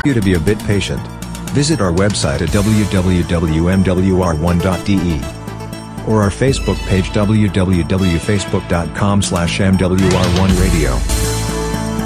you to be a bit patient. Visit our website at www.mwr1.de or our Facebook page www.facebook.com/MWR1Radio.